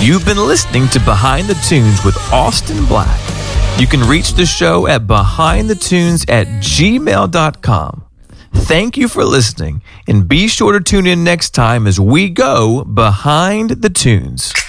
You've been listening to Behind the Tunes with Austin Black. You can reach the show at behindthetunes@gmail.com. Thank you for listening, and be sure to tune in next time as we go Behind the Tunes.